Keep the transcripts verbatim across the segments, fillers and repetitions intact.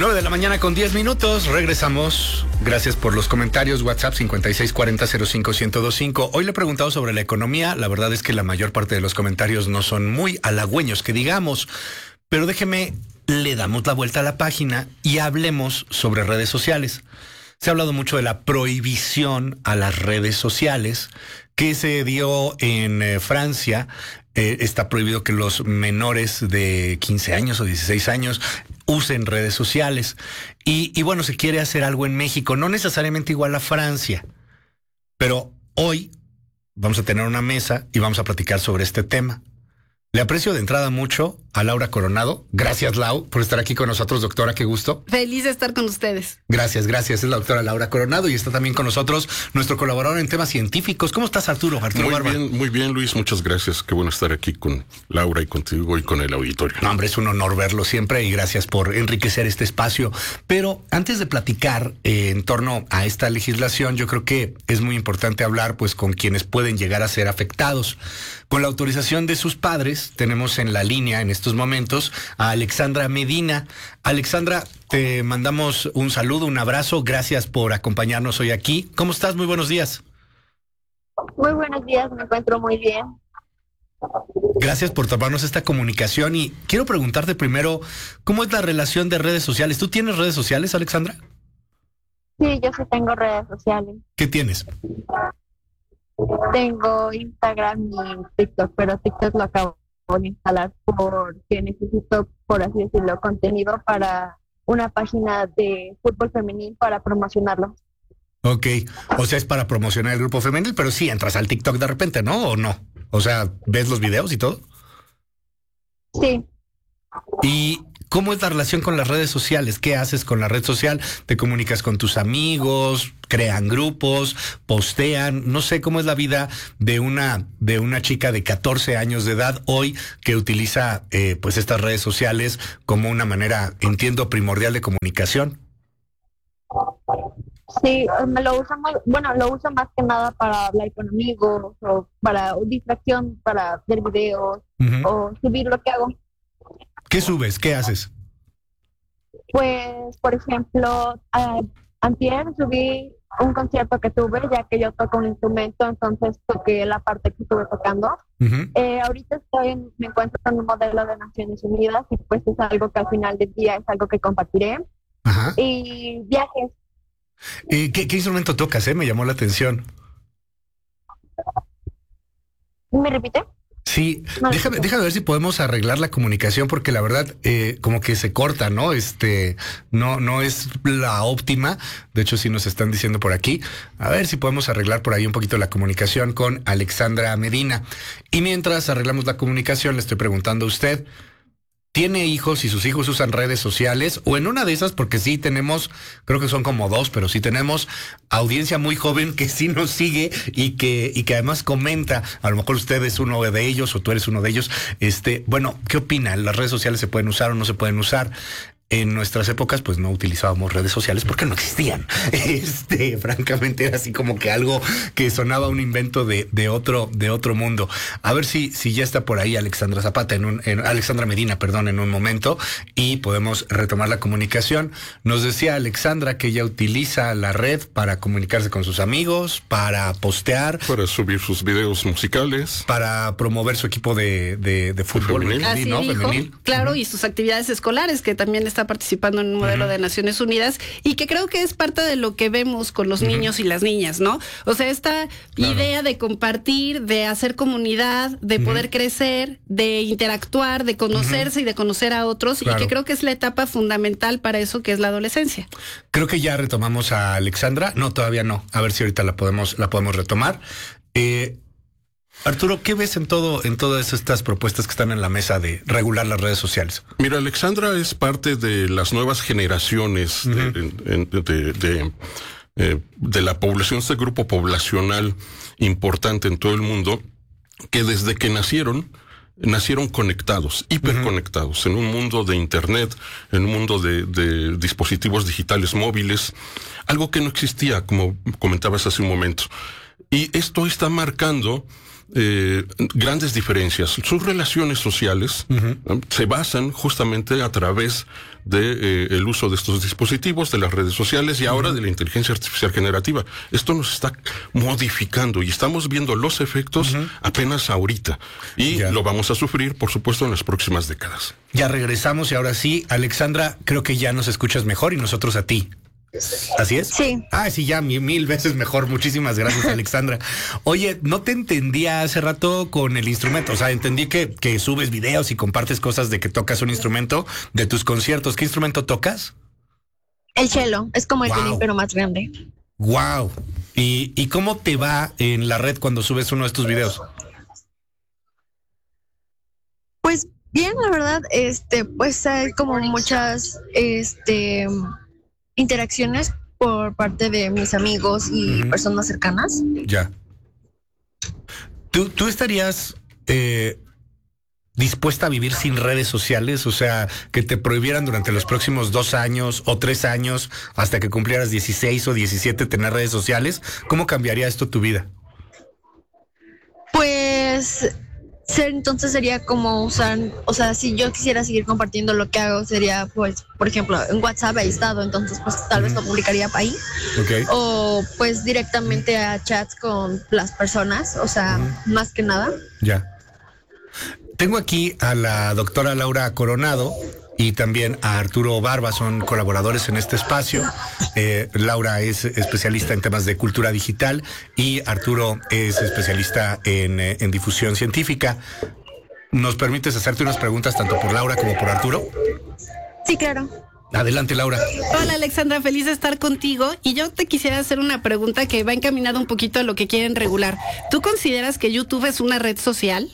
nueve de la mañana con diez minutos, regresamos. Gracias por los comentarios. WhatsApp cincuenta y seis cuarenta cero cinco ciento veinticinco. Hoy le he preguntado sobre la economía. La verdad es que la mayor parte de los comentarios no son muy halagüeños, que digamos. Pero déjeme, le damos la vuelta a la página y hablemos sobre redes sociales. Se ha hablado mucho de la prohibición a las redes sociales que se dio en eh, Francia. Eh, está prohibido que los menores de quince años o dieciséis años usen redes sociales. Y, y bueno, se quiere hacer algo en México, no necesariamente igual a Francia. Pero hoy vamos a tener una mesa y vamos a platicar sobre este tema. Le aprecio de entrada mucho a Laura Coronado. Gracias, Lau, por estar aquí con nosotros, doctora. Qué gusto. Feliz de estar con ustedes. Gracias, gracias. Es la doctora Laura Coronado y está también con nosotros nuestro colaborador en temas científicos. ¿Cómo estás, Arturo? Arturo Muy Barba. bien, muy bien, Luis. Muchas gracias. Qué bueno estar aquí con Laura y contigo y con el auditorio. No, hombre, es un honor verlo siempre y gracias por enriquecer este espacio. Pero antes de platicar eh, en torno a esta legislación, yo creo que es muy importante hablar pues con quienes pueden llegar a ser afectados. Con la autorización de sus padres, tenemos en la línea en estos momentos a Alexandra Medina. Alexandra, te mandamos un saludo, un abrazo. Gracias por acompañarnos hoy aquí. ¿Cómo estás? Muy buenos días. Muy buenos días, me encuentro muy bien. Gracias por tomarnos esta comunicación y quiero preguntarte primero, ¿cómo es la relación de redes sociales? ¿Tú tienes redes sociales, Alexandra? Sí, yo sí tengo redes sociales. ¿Qué tienes? Tengo Instagram y TikTok, pero TikTok lo acabo de instalar porque necesito, por así decirlo, contenido para una página de fútbol femenil para promocionarlo. Ok, o sea, es para promocionar el grupo femenil, pero sí entras al TikTok de repente, ¿no? ¿O no? O sea, ¿ves los videos y todo? Sí. ¿Y cómo es la relación con las redes sociales? ¿Qué haces con la red social? ¿Te comunicas con tus amigos? ¿Crean grupos? ¿Postean? No sé cómo es la vida de una, de una chica de catorce años de edad hoy que utiliza eh, pues estas redes sociales como una manera, entiendo, primordial de comunicación. Sí, me lo uso más, bueno, lo uso más que nada para hablar con amigos o para distracción, para ver videos uh-huh. o subir lo que hago. ¿Qué subes? ¿Qué haces? Pues, por ejemplo, uh, antier subí un concierto que tuve, ya que yo toco un instrumento, entonces toqué la parte que estuve tocando. Uh-huh. Eh, ahorita estoy en, me encuentro en un modelo de Naciones Unidas y pues es algo que al final del día es algo que compartiré. Uh-huh. Y viajes. ¿Y qué, qué instrumento tocas? Eh? Me llamó la atención. ¿Me repite? Sí, no, déjame, déjame ver si podemos arreglar la comunicación porque la verdad eh, como que se corta, ¿no? Este, no, no es la óptima. De hecho, sí nos están diciendo por aquí. A ver si podemos arreglar por ahí un poquito la comunicación con Alexandra Medina. Y mientras arreglamos la comunicación, le estoy preguntando a usted, ¿tiene hijos y sus hijos usan redes sociales? O en una de esas, porque sí tenemos, creo que son como dos, pero sí tenemos audiencia muy joven que sí nos sigue y que, y que además comenta, a lo mejor usted es uno de ellos o tú eres uno de ellos. Este, bueno, ¿qué opina? ¿Las redes sociales se pueden usar o no se pueden usar? En nuestras épocas, pues no utilizábamos redes sociales porque no existían. Este, francamente, era así como que algo que sonaba un invento de, de otro, de otro mundo. A ver si, si ya está por ahí Alexandra Zapata, en un, en, Alexandra Medina, perdón, en un momento, y podemos retomar la comunicación. Nos decía Alexandra que ella utiliza la red para comunicarse con sus amigos, para postear, para subir sus videos musicales, para promover su equipo de, de, de fútbol femenil, femenil, ¿no? Dijo, femenil. Claro, uh-huh. y sus actividades escolares, que también está participando en un modelo uh-huh. de Naciones Unidas y que creo que es parte de lo que vemos con los uh-huh. niños y las niñas, ¿no? O sea, esta claro. idea de compartir, de hacer comunidad, de uh-huh. poder crecer, de interactuar, de conocerse uh-huh. y de conocer a otros claro. y que creo que es la etapa fundamental para eso que es la adolescencia. Creo que ya retomamos a Alexandra. No, todavía no. A ver si ahorita la podemos, la podemos retomar. Eh, Arturo, ¿qué ves en todo, en todas estas propuestas que están en la mesa de regular las redes sociales? Mira, Alexandra es parte de las nuevas generaciones uh-huh. de, de, de, de, eh, de la población, este grupo poblacional importante en todo el mundo, que desde que nacieron, nacieron conectados, hiperconectados, uh-huh. en un mundo de internet, en un mundo de, de dispositivos digitales móviles, algo que no existía, como comentabas hace un momento. Y esto está marcando eh, grandes diferencias. Sus relaciones sociales uh-huh. ¿no? se basan justamente a través de eh, el uso de estos dispositivos, de las redes sociales y ahora uh-huh. de la inteligencia artificial generativa. Esto nos está modificando y estamos viendo los efectos uh-huh. apenas ahorita y ya. lo vamos a sufrir, por supuesto, en las próximas décadas. Ya regresamos y ahora sí, Alexandra, creo que ya nos escuchas mejor y nosotros a ti. ¿Así es? Sí. Ah, sí, ya mil, mil veces mejor. Muchísimas gracias, Alexandra. Oye, no te entendía hace rato con el instrumento. O sea, entendí que, que subes videos y compartes cosas de que tocas un instrumento de tus conciertos. ¿Qué instrumento tocas? El cello. Es como el wow. violín, pero más grande. Wow. ¿Y, ¿Y cómo te va en la red cuando subes uno de estos videos? Pues bien, la verdad, este, pues hay como muchas, este... interacciones por parte de mis amigos y uh-huh. personas cercanas. Ya. ¿Tú, tú estarías eh, dispuesta a vivir sin redes sociales? O sea, que te prohibieran durante los próximos dos años o tres años hasta que cumplieras dieciséis o diecisiete tener redes sociales. ¿Cómo cambiaría esto tu vida? Pues... Ser, entonces sería como usar, o sea, si yo quisiera seguir compartiendo lo que hago, sería, pues, por ejemplo, en WhatsApp he estado, entonces, pues, tal vez lo publicaría ahí. Okay. O, pues, directamente a chats con las personas, o sea, uh-huh. más que nada. Ya. Tengo aquí a la doctora Laura Coronado y también a Arturo Barba, son colaboradores en este espacio. Eh, Laura es especialista en temas de cultura digital y Arturo es especialista en, eh, en difusión científica. ¿Nos permites hacerte unas preguntas tanto por Laura como por Arturo? Sí, claro. Adelante, Laura. Hola, Alexandra, feliz de estar contigo. Y yo te quisiera hacer una pregunta que va encaminada un poquito a lo que quieren regular. ¿Tú consideras que YouTube es una red social?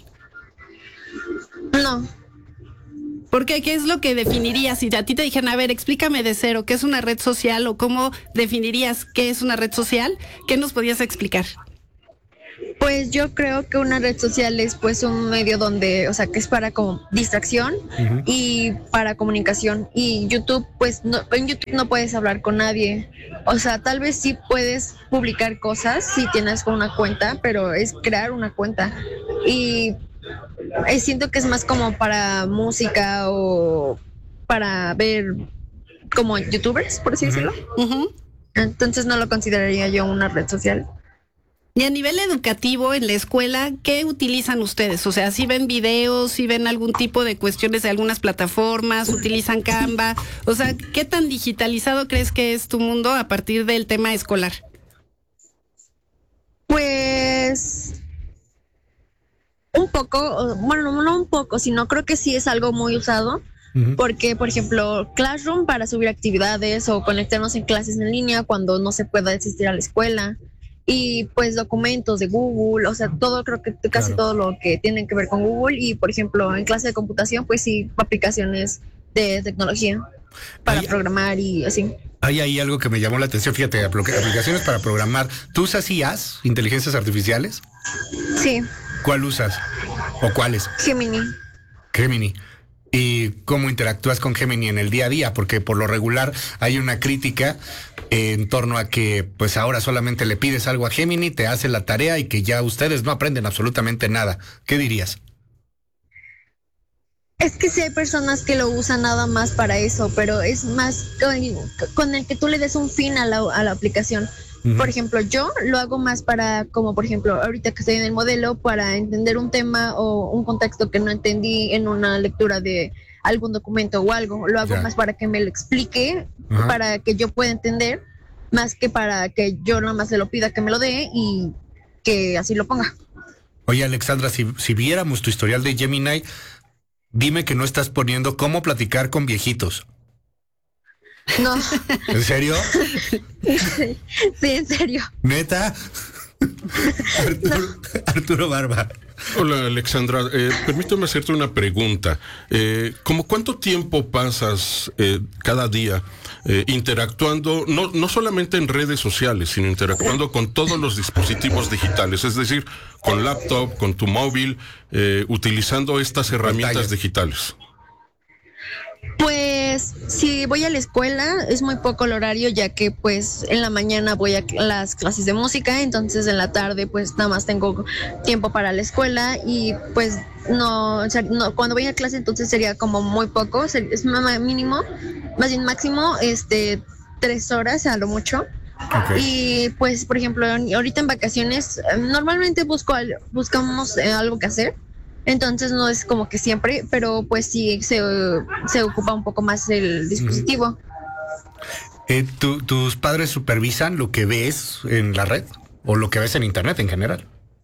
No. ¿Por qué? ¿Qué es lo que definirías? Si a ti te dijeran, a ver, explícame de cero, ¿qué es una red social o cómo definirías qué es una red social? ¿Qué nos podías explicar? Pues yo creo que una red social es pues un medio donde, o sea, que es para como distracción uh-huh. y para comunicación. Y YouTube, pues no, en YouTube no puedes hablar con nadie. O sea, tal vez sí puedes publicar cosas si tienes una cuenta, pero es crear una cuenta. Y Eh, siento que es más como para música o para ver como youtubers, por así uh-huh. decirlo. Uh-huh. Entonces no lo consideraría yo una red social. Y a nivel educativo, en la escuela, ¿qué utilizan ustedes? O sea, ¿si ven videos, si ven algún tipo de cuestiones de algunas plataformas, utilizan Canva? O sea, ¿qué tan digitalizado crees que es tu mundo a partir del tema escolar? Pues... un poco, bueno, no un poco, sino creo que sí es algo muy usado, uh-huh. porque, por ejemplo, Classroom para subir actividades o conectarnos en clases en línea cuando no se pueda asistir a la escuela, y pues documentos de Google, o sea, todo, creo que casi claro. todo lo que tiene que ver con Google, y por ejemplo, en clase de computación, pues sí, aplicaciones de tecnología para hay, programar y así. Hay ahí algo que me llamó la atención, fíjate, aplicaciones para programar. ¿Tú usas I As, inteligencias artificiales? Sí. ¿Cuál usas? ¿O cuáles? Gemini. Gemini. ¿Y cómo interactúas con Gemini en el día a día? Porque por lo regular hay una crítica en torno a que pues ahora solamente le pides algo a Gemini, te hace la tarea y que ya ustedes no aprenden absolutamente nada. ¿Qué dirías? Es que sí hay personas que lo usan nada más para eso, pero es más con, con el que tú le des un fin a la, a la aplicación. Uh-huh. Por ejemplo, yo lo hago más para, como por ejemplo, ahorita que estoy en el modelo, para entender un tema o un contexto que no entendí en una lectura de algún documento o algo. Lo hago yeah. más para que me lo explique, uh-huh. para que yo pueda entender, más que para que yo nada más se lo pida que me lo dé y que así lo ponga. Oye, Alexandra, si, si viéramos tu historial de Gemini, dime que no estás poniendo cómo platicar con viejitos. No. ¿En serio? Sí, en serio. ¿Neta? Arturo, no. Arturo Barba. Hola, Alexandra. Eh, permíteme hacerte una pregunta. Eh, ¿Cómo cuánto tiempo pasas eh, cada día eh, interactuando, no, no solamente en redes sociales, sino interactuando con todos los dispositivos digitales? Es decir, con laptop, con tu móvil, eh, utilizando estas herramientas digitales. Pues Pues si voy a la escuela es muy poco el horario, ya que pues en la mañana voy a las clases de música, entonces en la tarde pues nada más tengo tiempo para la escuela y pues no, o sea, no cuando voy a clase entonces sería como muy poco, es mínimo, más bien máximo, este, tres horas a lo mucho. Okay. Y pues por ejemplo ahorita en vacaciones normalmente busco buscamos eh, algo que hacer. Entonces no es como que siempre, pero pues sí se, se ocupa un poco más el dispositivo. Eh, ¿tu, ¿Tus padres supervisan lo que ves en la red o lo que ves en internet en general?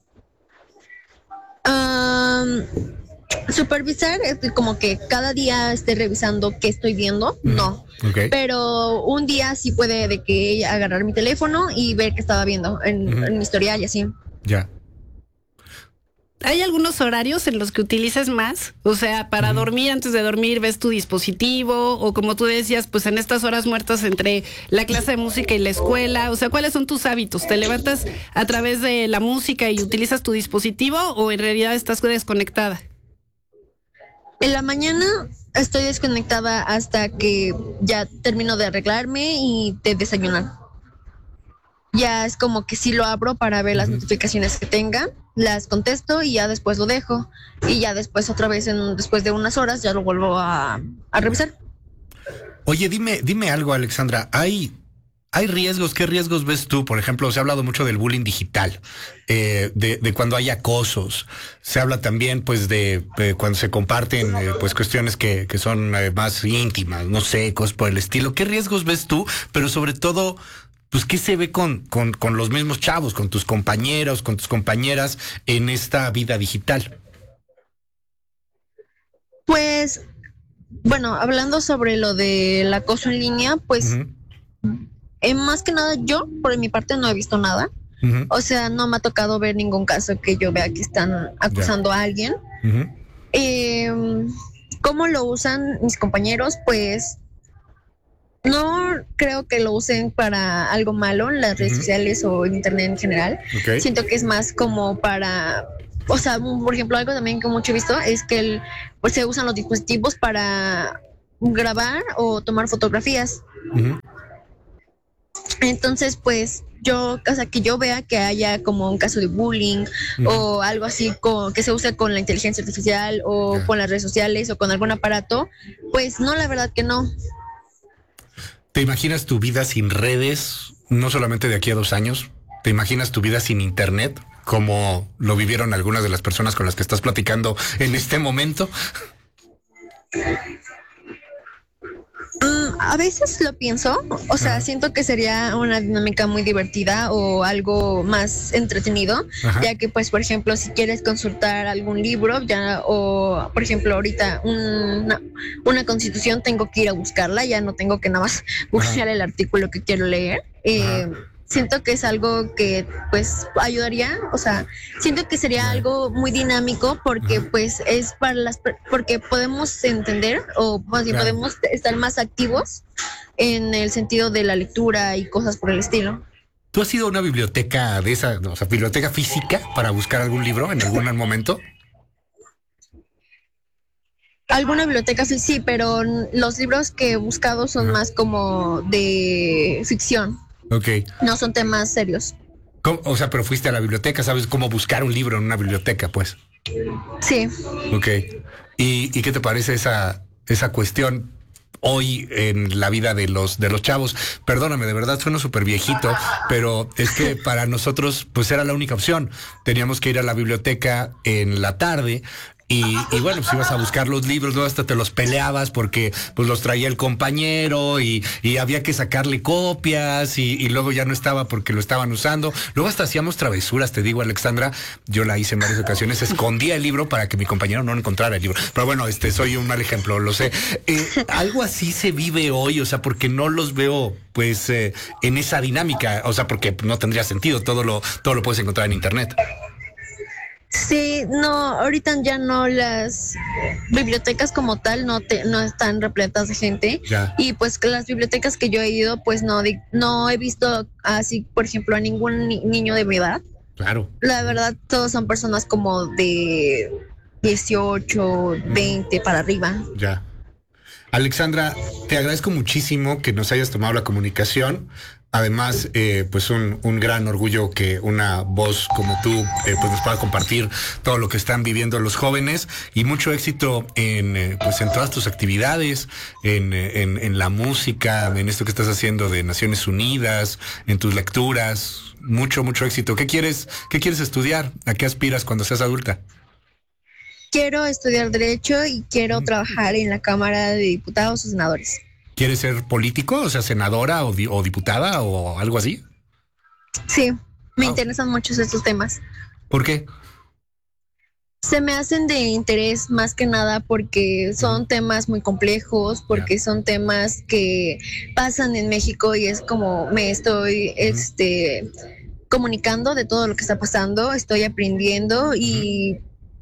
Um, supervisar es como que cada día esté revisando qué estoy viendo, mm. no. Okay. Pero un día sí puede de que agarrar mi teléfono y ver qué estaba viendo en, uh-huh. en mi historial y así. Ya. ¿Hay algunos horarios en los que utilizas más? O sea, para uh-huh. dormir, antes de dormir, ves tu dispositivo, o como tú decías, pues en estas horas muertas entre la clase de música y la escuela. O sea, ¿cuáles son tus hábitos? ¿Te levantas a través de la música y utilizas tu dispositivo o en realidad estás desconectada? En la mañana estoy desconectada hasta que ya termino de arreglarme y de desayunar. Ya es como que sí lo abro para ver las notificaciones que tenga, las contesto y ya después lo dejo. Y ya después otra vez, en, después de unas horas, ya lo vuelvo a, a revisar. Oye, dime, dime algo, Alexandra. ¿Hay, hay riesgos? ¿Qué riesgos ves tú? Por ejemplo, se ha hablado mucho del bullying digital, eh, de, de cuando hay acosos. Se habla también, pues, de eh, cuando se comparten, eh, pues, cuestiones que, que son eh, más íntimas, no sé, cosas por el estilo. ¿Qué riesgos ves tú? Pero sobre todo, pues, ¿qué se ve con, con, con los mismos chavos, con tus compañeros, con tus compañeras en esta vida digital? Pues, bueno, hablando sobre lo del acoso en línea, pues, uh-huh. eh, más que nada yo, por mi parte, no he visto nada. Uh-huh. O sea, no me ha tocado ver ningún caso que yo vea que están acusando yeah. a alguien. Uh-huh. Eh, ¿Cómo lo usan mis compañeros? Pues, no creo que lo usen para algo malo en las redes uh-huh. sociales o en internet en general. Okay. Siento que es más como para, o sea, por ejemplo, algo también que mucho he visto es que el, pues se usan los dispositivos para grabar o tomar fotografías. Uh-huh. Entonces, pues yo, o sea, que yo vea que haya como un caso de bullying uh-huh. o algo así con, que se use con la inteligencia artificial o yeah. con las redes sociales o con algún aparato, pues no, la verdad que no. ¿Te imaginas tu vida sin redes, no solamente de aquí a dos años? ¿Te imaginas tu vida sin internet, como lo vivieron algunas de las personas con las que estás platicando en este momento? Um, a veces lo pienso, o sea, Ajá. siento que sería una dinámica muy divertida o algo más entretenido, Ajá. ya que pues por ejemplo si quieres consultar algún libro ya o por ejemplo ahorita una, una constitución tengo que ir a buscarla, ya no tengo que nada más buscar el artículo que quiero leer. Eh, siento que es algo que pues ayudaría, o sea, siento que sería algo muy dinámico porque pues es para las, porque podemos entender o más bien claro. podemos estar más activos en el sentido de la lectura y cosas por el estilo. ¿Tú has ido a una biblioteca de esa, o sea, biblioteca física para buscar algún libro en algún momento? Alguna biblioteca sí, pero los libros que he buscado son Ajá. más como de ficción. Okay. No son temas serios. ¿Cómo? O sea, pero fuiste a la biblioteca, ¿sabes cómo buscar un libro en una biblioteca, pues? Sí. Ok. ¿Y, y qué te parece esa, esa cuestión hoy en la vida de los, de los chavos? Perdóname, de verdad sueno súper viejito, pero es que para nosotros, pues era la única opción. Teníamos que ir a la biblioteca en la tarde. Y, y bueno, pues ibas a buscar los libros, luego hasta te los peleabas porque pues los traía el compañero y, y había que sacarle copias y, y luego ya no estaba porque lo estaban usando. Luego hasta hacíamos travesuras, te digo, Alexandra, yo la hice en varias ocasiones, escondía el libro para que mi compañero no encontrara el libro. Pero bueno, este soy un mal ejemplo, lo sé. Eh, algo así se vive hoy, o sea, porque no los veo pues eh, en esa dinámica, o sea, porque no tendría sentido, todo lo, todo lo puedes encontrar en internet. Sí, no, ahorita ya no, las bibliotecas como tal no te, no están repletas de gente ya. Y pues las bibliotecas que yo he ido pues no, no he visto así, por ejemplo, a ningún ni- niño de mi edad. Claro. La verdad, todos son personas como de dieciocho, veinte para arriba. Ya. Alexandra, te agradezco muchísimo que nos hayas tomado la comunicación. Además, eh, pues un, un gran orgullo que una voz como tú eh, pues nos pueda compartir todo lo que están viviendo los jóvenes, y mucho éxito en eh, pues en todas tus actividades, en, en, en la música, en esto que estás haciendo de Naciones Unidas, en tus lecturas. Mucho, mucho éxito. ¿Qué quieres, qué quieres estudiar? ¿A qué aspiras cuando seas adulta? Quiero estudiar Derecho y quiero trabajar en la Cámara de Diputados o Senadores. ¿Quieres ser político? O sea, senadora o, di- o diputada o algo así. Sí, me Oh. interesan mucho estos temas. ¿Por qué? Se me hacen de interés más que nada porque son temas muy complejos, porque son temas que pasan en México y es como me estoy este, comunicando de todo lo que está pasando, estoy aprendiendo y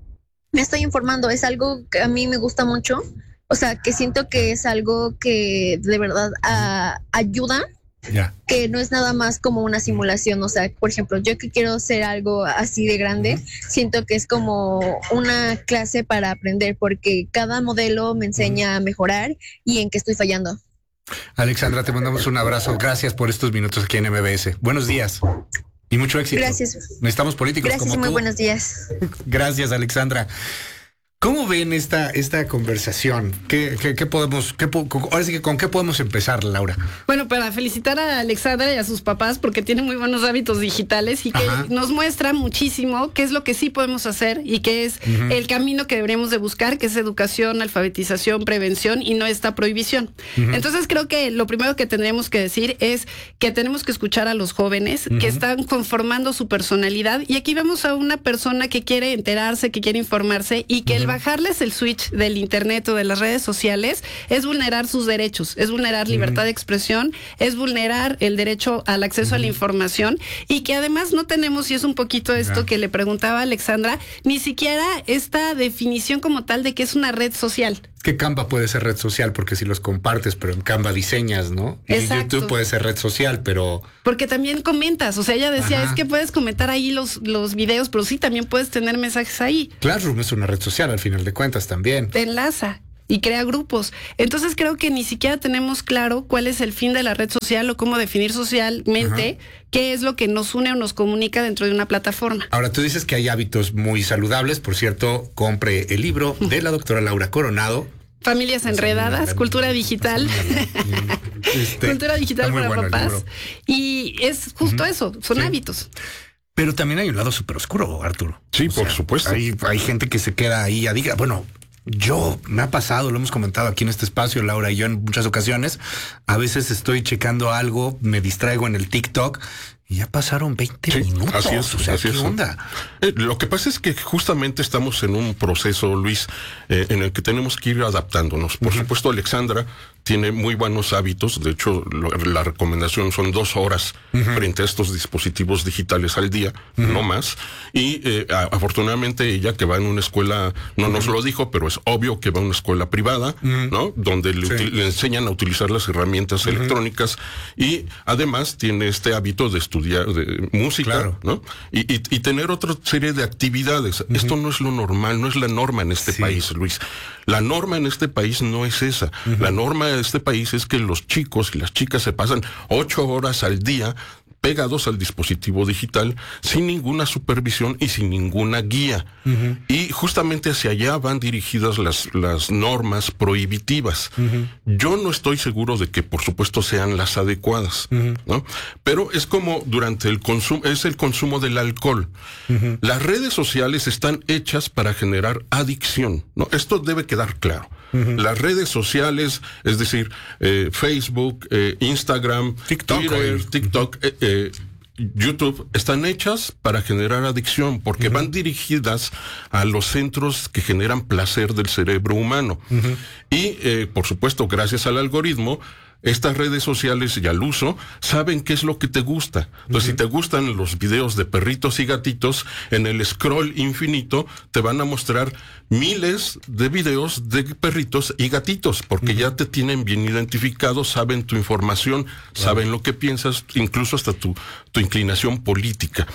me estoy informando. Es algo que a mí me gusta mucho. O sea, que siento que es algo que de verdad a, ayuda, Ya. que no es nada más como una simulación. O sea, por ejemplo, yo que quiero ser algo así de grande, siento que es como una clase para aprender, porque cada modelo me enseña a mejorar y en qué estoy fallando. Alexandra, te mandamos un abrazo. Gracias por estos minutos aquí en M B S. Buenos días y mucho éxito. Gracias. Necesitamos políticos Gracias y como muy tú. buenos días. Gracias, Alexandra. ¿Cómo ven esta, esta conversación? ¿Qué, qué, qué podemos, qué, po- con- ahora sí que con qué podemos empezar, Laura? Bueno, para felicitar a Alexandra y a sus papás porque tiene muy buenos hábitos digitales y que Ajá. nos muestra muchísimo qué es lo que sí podemos hacer y qué es Ujú. el camino que deberíamos de buscar, que es educación, alfabetización, prevención y no esta prohibición. Ujú. Entonces creo que lo primero que tendríamos que decir es que tenemos que escuchar a los jóvenes Ujú. que están conformando su personalidad, y aquí vemos a una persona que quiere enterarse, que quiere informarse, y que el bajarles el switch del internet o de las redes sociales es vulnerar sus derechos, es vulnerar libertad de expresión, es vulnerar el derecho al acceso a la información, y que además no tenemos, y es un poquito esto Ya. que le preguntaba a Alexandra, ni siquiera esta definición como tal de que es una red social. Que Canva puede ser red social porque si los compartes, pero en Canva diseñas, ¿no? Y Exacto. YouTube puede ser red social, pero Porque también comentas, o sea, ella decía, Ajá. es que puedes comentar ahí los, los videos, pero sí, también puedes tener mensajes ahí. Classroom es una red social al final de cuentas también. Te enlaza y crea grupos. Entonces creo que ni siquiera tenemos claro cuál es el fin de la red social o cómo definir socialmente qué es lo que nos une o nos comunica dentro de una plataforma. Ahora, tú dices que hay hábitos muy saludables. Por cierto, compre el libro de la doctora Laura Coronado. Familias enredadas, cultura digital. Este, Cultura digital está muy para bueno el papás. libro. Y es justo eso, son Sí. hábitos. Pero también hay un lado súper oscuro, Arturo. Sí, O por sea, supuesto. Hay, hay gente que se queda ahí a diga, bueno, yo me ha pasado, lo hemos comentado aquí en este espacio, Laura y yo en muchas ocasiones. A veces estoy checando algo, me distraigo en el TikTok y ya pasaron veinte Sí, minutos. así es, o sea, así ¿qué es. onda? Eh, lo que pasa es que justamente estamos en un proceso, Luis, eh, en el que tenemos que ir adaptándonos. Por supuesto, Alexandra tiene muy buenos hábitos. De hecho, lo- la recomendación son dos horas frente a estos dispositivos digitales al día, no más. Y eh, a- afortunadamente ella, que va en una escuela, no nos lo dijo, pero es obvio que va a una escuela privada, ¿no? Donde le, Sí. util- le enseñan a utilizar las herramientas electrónicas, y además tiene este hábito de estudiar de música, Claro. ¿no? Y, y, y tener otra serie de actividades. Esto no es lo normal, no es la norma en este Sí. país, Luis. La norma en este país no es esa. La norma de este país es que los chicos y las chicas se pasan ocho horas al día pegados al dispositivo digital sin ninguna supervisión y sin ninguna guía. Y justamente hacia allá van dirigidas las, las normas prohibitivas. Yo no estoy seguro de que por supuesto sean las adecuadas, ¿no? Pero es como durante el consumo, es el consumo del alcohol. Las redes sociales están hechas para generar adicción, ¿no? Esto debe quedar claro. Las redes sociales, es decir, eh, Facebook, eh, Instagram, TikTok, Twitter, hoy. TikTok, eh, eh, YouTube, están hechas para generar adicción porque van dirigidas a los centros que generan placer del cerebro humano. Y, eh, por supuesto, gracias al algoritmo, estas redes sociales y al uso saben qué es lo que te gusta. Entonces, si te gustan los videos de perritos y gatitos, en el scroll infinito te van a mostrar miles de videos de perritos y gatitos, porque ya te tienen bien identificado, saben tu información, saben lo que piensas, incluso hasta tu, tu inclinación política.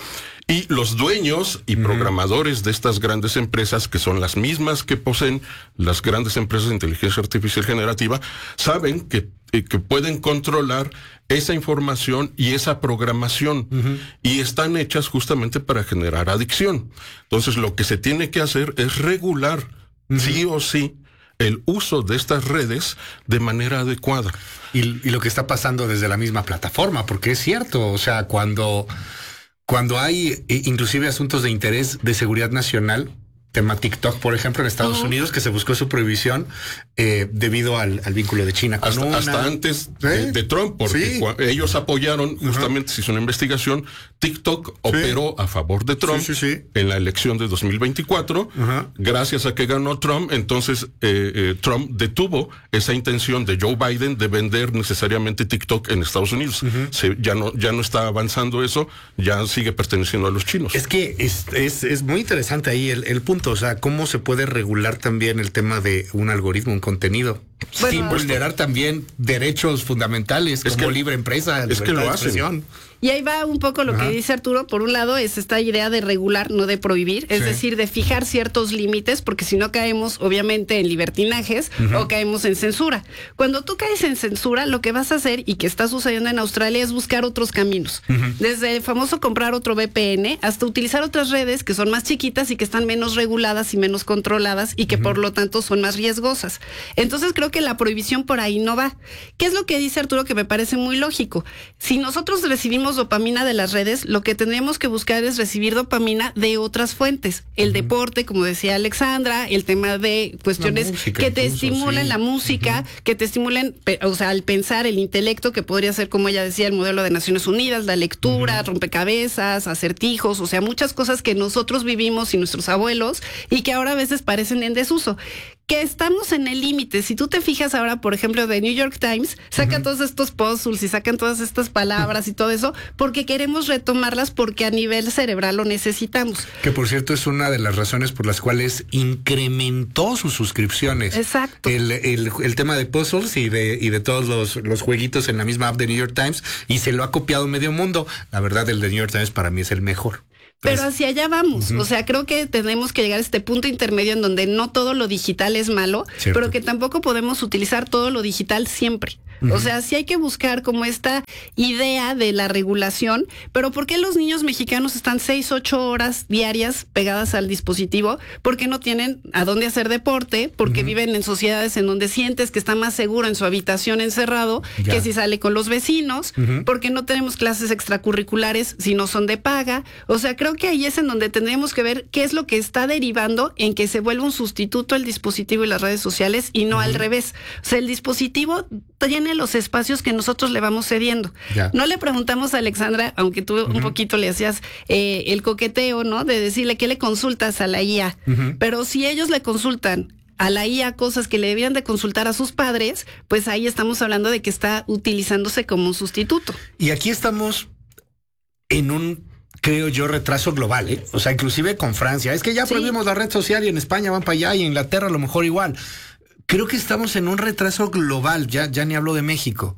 Y los dueños y uh-huh. programadores de estas grandes empresas, que son las mismas que poseen las grandes empresas de inteligencia artificial generativa, saben que, eh, que pueden controlar esa información y esa programación, uh-huh. y están hechas justamente para generar adicción. Entonces, lo que se tiene que hacer es regular, uh-huh. sí o sí, el uso de estas redes de manera adecuada. Y, y lo que está pasando desde la misma plataforma, porque es cierto, o sea, cuando... Cuando hay inclusive asuntos de interés de seguridad nacional, tema TikTok, por ejemplo, en Estados uh-huh. Unidos, que se buscó su prohibición eh, debido al, al vínculo de China con hasta, una... hasta antes ¿Sí? de, de Trump, porque sí. ellos apoyaron, uh-huh. justamente se hizo una investigación, TikTok sí. operó a favor de Trump sí, sí, sí. en la elección de dos mil veinticuatro, uh-huh. gracias a que ganó Trump, entonces eh, eh, Trump detuvo esa intención de Joe Biden de vender necesariamente TikTok en Estados Unidos. Uh-huh. Se, ya no ya no está avanzando eso, ya sigue perteneciendo a los chinos. Es que es, es, es muy interesante ahí el, el punto. O sea, ¿cómo se puede regular también el tema de un algoritmo, un contenido? Bueno, sin vulnerar también derechos fundamentales es como que, libre empresa, es que lo hacen. Y ahí va un poco lo Ajá. que dice Arturo. Por un lado es esta idea de regular, no de prohibir, es sí. decir, de fijar ciertos límites, porque si no caemos obviamente en libertinajes uh-huh. o caemos en censura. Cuando tú caes en censura, lo que vas a hacer, y que está sucediendo en Australia, es buscar otros caminos. Uh-huh. Desde el famoso comprar otro V P N hasta utilizar otras redes que son más chiquitas y que están menos reguladas y menos controladas y que uh-huh. por lo tanto son más riesgosas. Entonces creo que la prohibición por ahí no va. ¿Qué es lo que dice Arturo que me parece muy lógico? Si nosotros recibimos dopamina de las redes, lo que tendríamos que buscar es recibir dopamina de otras fuentes. El uh-huh. deporte, como decía Alexandra, el tema de cuestiones música, que te incluso, estimulen sí. la música, uh-huh. que te estimulen, o sea, al pensar, el intelecto, que podría ser, como ella decía, el modelo de Naciones Unidas, la lectura, uh-huh. rompecabezas, acertijos, o sea, muchas cosas que nosotros vivimos y nuestros abuelos y que ahora a veces parecen en desuso. Que estamos en el límite. Si tú te fijas ahora, por ejemplo, de New York Times, sacan uh-huh. todos estos puzzles y sacan todas estas palabras y todo eso, porque queremos retomarlas porque a nivel cerebral lo necesitamos. Que por cierto es una de las razones por las cuales incrementó sus suscripciones. Exacto. El, el, el tema de puzzles y de, y de todos los, los jueguitos en la misma app de New York Times, y se lo ha copiado medio mundo. La verdad, el de New York Times para mí es el mejor. Pero hacia allá vamos. Uh-huh. O sea, creo que tenemos que llegar a este punto intermedio en donde no todo lo digital es malo, Cierto. Pero que tampoco podemos utilizar todo lo digital siempre. Uh-huh. O sea, sí hay que buscar como esta idea de la regulación, pero ¿por qué los niños mexicanos están seis, ocho horas diarias pegadas al dispositivo? Porque no tienen a dónde hacer deporte, porque uh-huh. viven en sociedades en donde sientes que está más seguro en su habitación encerrado ya. que si sale con los vecinos, uh-huh. porque no tenemos clases extracurriculares si no son de paga. O sea, creo que ahí es en donde tendríamos que ver qué es lo que está derivando en que se vuelva un sustituto el dispositivo y las redes sociales y no uh-huh. al revés. O sea, el dispositivo tiene los espacios que nosotros le vamos cediendo. Ya. No le preguntamos a Alexandra, aunque tú uh-huh. un poquito le hacías eh, el coqueteo, ¿no? De decirle qué le consultas a la I A. Uh-huh. Pero si ellos le consultan a la I A cosas que le debían de consultar a sus padres, pues ahí estamos hablando de que está utilizándose como un sustituto. Y aquí estamos en un, creo yo, retraso global, ¿eh? O sea, inclusive con Francia. Es que ya sí. prohibimos la red social y en España van para allá y en Inglaterra a lo mejor igual. Creo que estamos en un retraso global, ya, ya ni hablo de México.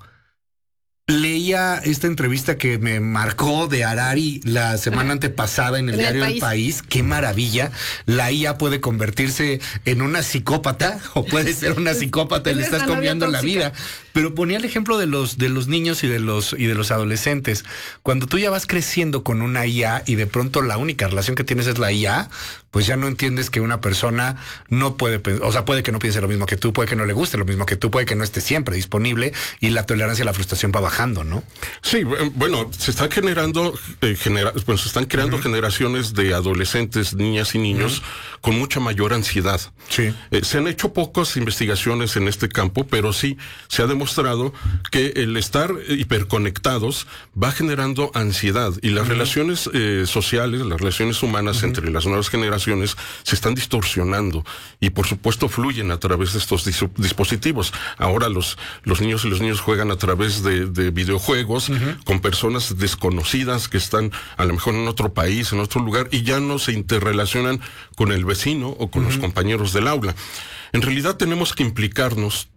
Leía esta entrevista que me marcó de Harari la semana antepasada en el en diario el país. El País. Qué maravilla. La I A puede convertirse en una psicópata o puede ser una psicópata y le estás cambiando la vida. Pero ponía el ejemplo de los de los niños y de los y de los adolescentes. Cuando tú ya vas creciendo con una I A y de pronto la única relación que tienes es la I A, pues ya no entiendes que una persona no puede, o sea, puede que no piense lo mismo que tú, puede que no le guste lo mismo que tú, puede que no esté siempre disponible y la tolerancia y la frustración va bajando, ¿no? Sí, bueno, se está generando, eh, genera, bueno, se están creando uh-huh. generaciones de adolescentes, niñas y niños uh-huh. con mucha mayor ansiedad. Sí. Eh, se han hecho pocas investigaciones en este campo, pero sí se ha demostrado que el estar hiperconectados va generando ansiedad y las uh-huh. relaciones eh, sociales, las relaciones humanas uh-huh. entre las nuevas generaciones se están distorsionando y por supuesto fluyen a través de estos dis- dispositivos. Ahora los, los niños y los niños juegan a través de, de videojuegos uh-huh. con personas desconocidas que están a lo mejor en otro país, en otro lugar y ya no se interrelacionan con el vecino o con uh-huh. los compañeros del aula. En realidad tenemos que implicarnos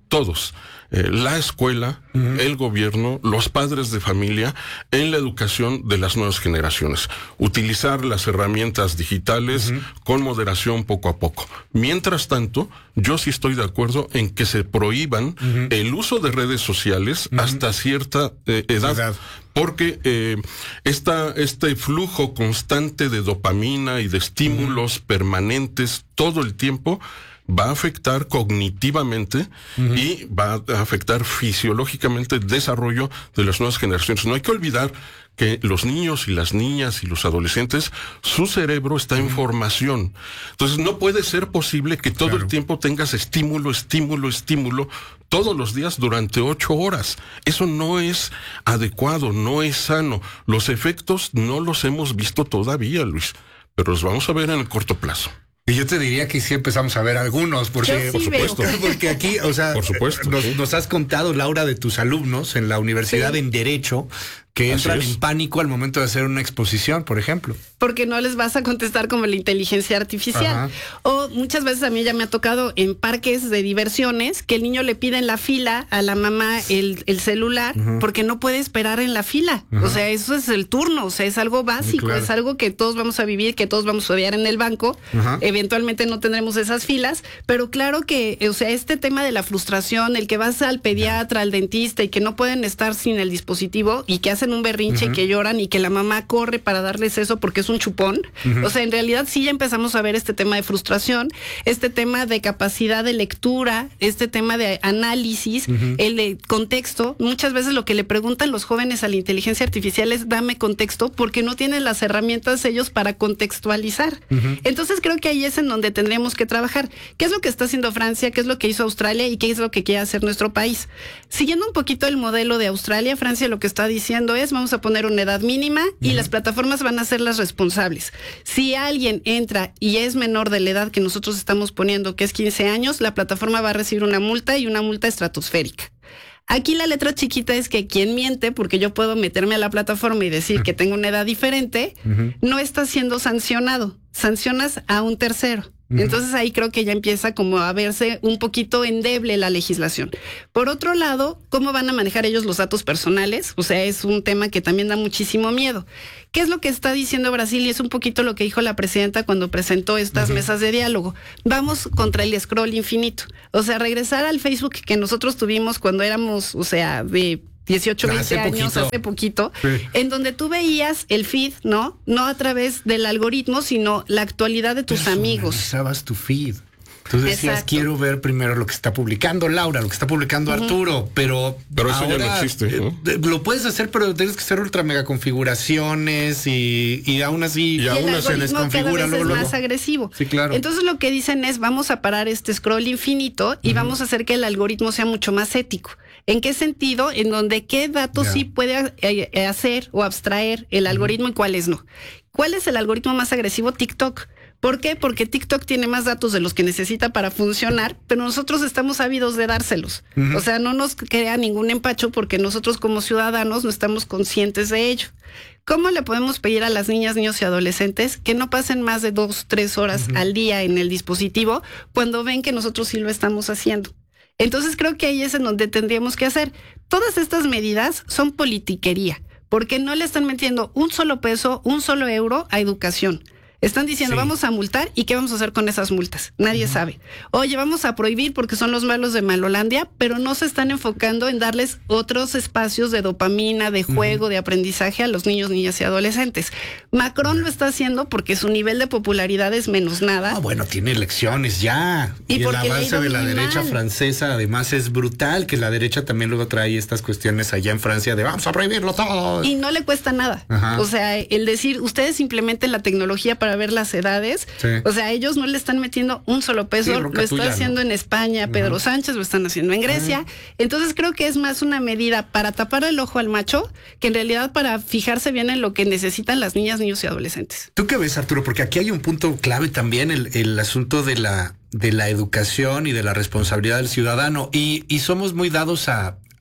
todos, eh, la escuela, uh-huh. el gobierno, los padres de familia, en la educación de las nuevas generaciones. Utilizar las herramientas digitales uh-huh. con moderación poco a poco. Mientras tanto, yo sí estoy de acuerdo en que se prohíban uh-huh. el uso de redes sociales uh-huh. hasta cierta eh, edad. edad. Porque eh, esta, este flujo constante de dopamina y de estímulos uh-huh. permanentes todo el tiempo va a afectar cognitivamente uh-huh. y va a afectar fisiológicamente el desarrollo de las nuevas generaciones. No hay que olvidar que los niños y las niñas y los adolescentes, su cerebro está en formación. Entonces no puede ser posible que todo claro. el tiempo tengas estímulo, estímulo, estímulo todos los días durante ocho horas. Eso no es adecuado, no es sano. Los efectos no los hemos visto todavía, Luis, pero los vamos a ver en el corto plazo. Y yo te diría que sí empezamos a ver algunos, porque, sí por supuesto, veo. porque aquí, o sea, por supuesto, nos, sí. nos has contado, Laura, de tus alumnos en la universidad sí. en Derecho, que Así entran es. en pánico al momento de hacer una exposición, por ejemplo. Porque no les vas a contestar como la inteligencia artificial. Ajá. O muchas veces a mí ya me ha tocado en parques de diversiones que el niño le pide en la fila a la mamá el, el celular uh-huh. porque no puede esperar en la fila. Uh-huh. O sea, eso es el turno, o sea, es algo básico, claro. es algo que todos vamos a vivir, que todos vamos a odiar en el banco. Uh-huh. Eventualmente no tendremos esas filas, pero claro que, o sea, este tema de la frustración, el que vas al pediatra, al dentista y que no pueden estar sin el dispositivo y que hacen un berrinche, uh-huh. que lloran y que la mamá corre para darles eso porque es un chupón. Uh-huh. O sea, en realidad sí ya empezamos a ver este tema de frustración, este tema de capacidad de lectura, este tema de análisis, uh-huh. el de contexto. Muchas veces lo que le preguntan los jóvenes a la inteligencia artificial es dame contexto, porque no tienen las herramientas ellos para contextualizar. Uh-huh. Entonces creo que ahí es en donde tendríamos que trabajar. ¿Qué es lo que está haciendo Francia? ¿Qué es lo que hizo Australia? ¿Y qué es lo que quiere hacer nuestro país? Siguiendo un poquito el modelo de Australia, Francia lo que está diciendo es vamos a poner una edad mínima y uh-huh. las plataformas van a ser las responsables. Si alguien entra y es menor de la edad que nosotros estamos poniendo, que es quince años, la plataforma va a recibir una multa y una multa estratosférica. Aquí la letra chiquita es que quien miente, porque yo puedo meterme a la plataforma y decir que tengo una edad diferente, uh-huh. no está siendo sancionado. Sancionas a un tercero. Uh-huh. Entonces ahí creo que ya empieza como a verse un poquito endeble la legislación. Por otro lado, ¿cómo van a manejar ellos los datos personales? O sea, es un tema que también da muchísimo miedo. ¿Qué es lo que está diciendo Brasil? Y es un poquito lo que dijo la presidenta cuando presentó estas uh-huh. mesas de diálogo. Vamos contra el scroll infinito. O sea, regresar al Facebook que nosotros tuvimos cuando éramos, o sea, de dieciocho, veinte años, hace poquito, sí. en donde tú veías el feed, ¿no? No a través del algoritmo, sino la actualidad de tus amigos. Personalizabas tu feed. Tú decías, Exacto. quiero ver primero lo que está publicando Laura, lo que está publicando uh-huh. Arturo, pero Pero eso ahora, ya no existe, ¿no? Eh, lo puedes hacer, pero tienes que hacer ultra mega configuraciones y, y aún así y y aún se desconfigura cada vez luego, es luego. más agresivo. Sí, claro. Entonces lo que dicen es, vamos a parar este scroll infinito y uh-huh. vamos a hacer que el algoritmo sea mucho más ético. ¿En qué sentido? En donde qué datos yeah. sí puede eh, hacer o abstraer el algoritmo uh-huh. y cuáles no. ¿Cuál es el algoritmo más agresivo? TikTok. ¿Por qué? Porque TikTok tiene más datos de los que necesita para funcionar, pero nosotros estamos ávidos de dárselos. Uh-huh. O sea, no nos crea ningún empacho porque nosotros como ciudadanos no estamos conscientes de ello. ¿Cómo le podemos pedir a las niñas, niños y adolescentes que no pasen más de dos, tres horas uh-huh. al día en el dispositivo cuando ven que nosotros sí lo estamos haciendo? Entonces creo que ahí es en donde tendríamos que hacer. Todas estas medidas son politiquería, porque no le están metiendo un solo peso, un solo euro a educación. Están diciendo, sí. vamos a multar, ¿y qué vamos a hacer con esas multas? Nadie uh-huh. sabe. Oye, vamos a prohibir porque son los malos de Malolandia, pero no se están enfocando en darles otros espacios de dopamina, de juego, uh-huh. de aprendizaje a los niños, niñas y adolescentes. Macron lo está haciendo porque su nivel de popularidad es menos nada. Ah, bueno, tiene elecciones ya. Y, y el avance de la derecha mal. francesa, además, es brutal, que la derecha también luego trae estas cuestiones allá en Francia de vamos a prohibirlo todo. Y no le cuesta nada. Ajá. O sea, el decir, ustedes implementen la tecnología para ver las edades, sí. o sea, ellos no le están metiendo un solo peso, sí, lo está tuya, haciendo ¿no? en España, Pedro uh-huh. Sánchez, lo están haciendo en Grecia, uh-huh. entonces creo que es más una medida para tapar el ojo al macho, que en realidad para fijarse bien en lo que necesitan las niñas, niños y adolescentes. ¿Tú qué ves, Arturo? Porque aquí hay un punto clave también, el, el asunto de la, de la educación y de la responsabilidad del ciudadano, y, y somos muy dados a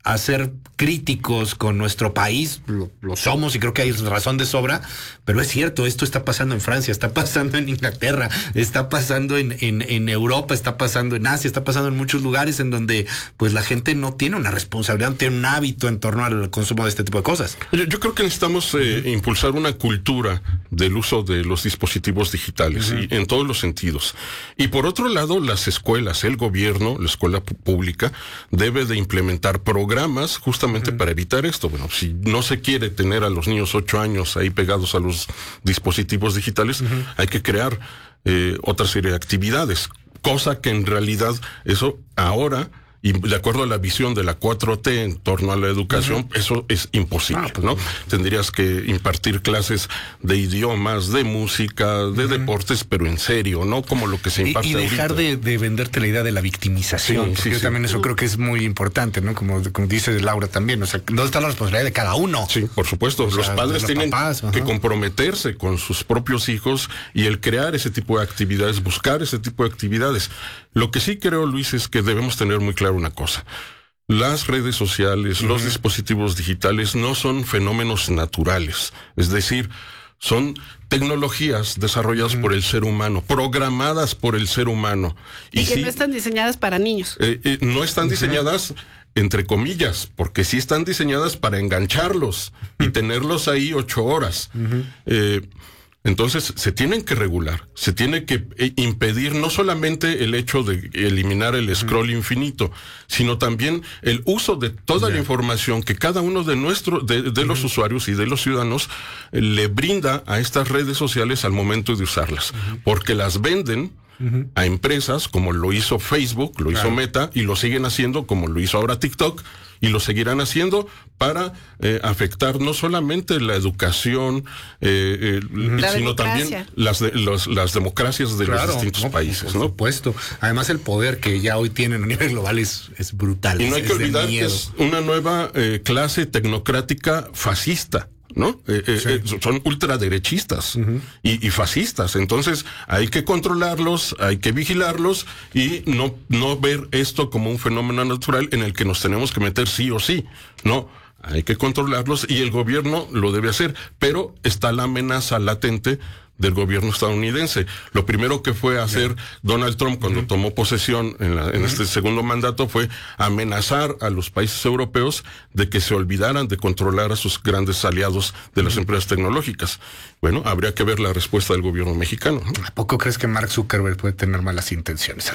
a ser críticos con nuestro país, lo, lo somos y creo que hay razón de sobra, pero es cierto, esto está pasando en Francia, está pasando en Inglaterra, está pasando en, en, en Europa, está pasando en Asia, está pasando en muchos lugares en donde pues la gente no tiene una responsabilidad, no tiene un hábito en torno al consumo de este tipo de cosas. Yo, yo creo que necesitamos eh, impulsar una cultura del uso de los dispositivos digitales, uh-huh. y en todos los sentidos. Y por otro lado, las escuelas, el gobierno, la escuela pública, debe de implementar programas Programas justamente uh-huh. para evitar esto. Bueno, si no se quiere tener a los niños ocho años ahí pegados a los dispositivos digitales, uh-huh. hay que crear eh, otra serie de actividades, cosa que en realidad eso ahora, y de acuerdo a la visión de la cuatro T en torno a la educación, uh-huh. eso es imposible, ah, pues, ¿no? Uh-huh. Tendrías que impartir clases de idiomas, de música, de uh-huh. deportes, pero en serio, ¿no? Como lo que se imparte Y, y dejar de, de venderte la idea de la victimización, sí, porque sí, yo sí. también eso uh-huh. creo que es muy importante, ¿no? Como, como dice Laura también, o sea, ¿dónde está la responsabilidad de cada uno? Sí, por supuesto. O sea, los padres los tienen papás, que comprometerse con sus propios hijos y el crear ese tipo de actividades, buscar ese tipo de actividades. Lo que sí creo, Luis, es que debemos tener muy claro una cosa. Las redes sociales, uh-huh. los dispositivos digitales no son fenómenos naturales. Es decir, son tecnologías desarrolladas uh-huh. por el ser humano, programadas por el ser humano. Y, y que sí, no están diseñadas para niños. Eh, eh, no están diseñadas... Uh-huh. entre comillas, porque sí están diseñadas para engancharlos y tenerlos ahí ocho horas. Uh-huh. Eh, entonces, se tienen que regular, se tiene que eh, impedir no solamente el hecho de eliminar el scroll uh-huh. infinito, sino también el uso de toda yeah. la información que cada uno de nuestros, de, de uh-huh. los usuarios y de los ciudadanos eh, le brinda a estas redes sociales al momento de usarlas, uh-huh. porque las venden Uh-huh. a empresas como lo hizo Facebook, lo hizo claro. Meta, y lo siguen haciendo como lo hizo ahora TikTok, y lo seguirán haciendo para eh, afectar no solamente la educación, eh, eh, la sino democracia. También las, de, los, las democracias de claro, los distintos no, países. Por ¿no? supuesto. Además, el poder que ya hoy tienen a nivel global es, es brutal. Y no hay es que olvidar que es una nueva eh, clase tecnocrática fascista. ¿No? Eh, eh, sí. eh, son ultraderechistas uh-huh. y, y fascistas. Entonces hay que controlarlos, hay que vigilarlos y no, no ver esto como un fenómeno natural en el que nos tenemos que meter sí o sí. No, hay que controlarlos y el gobierno lo debe hacer, pero está la amenaza latente del gobierno estadounidense. Lo primero que fue hacer yeah. Donald Trump cuando uh-huh. tomó posesión en, la, en uh-huh. este segundo mandato fue amenazar a los países europeos de que se olvidaran de controlar a sus grandes aliados de las uh-huh. empresas tecnológicas. Bueno, habría que ver la respuesta del gobierno mexicano. ¿A poco crees que Mark Zuckerberg puede tener malas intenciones?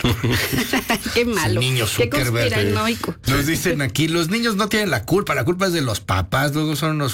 Qué malo. Niño Zuckerberg. Qué conspiranoico. Nos dicen aquí, los niños no tienen la culpa, la culpa es de los papás, luego son unos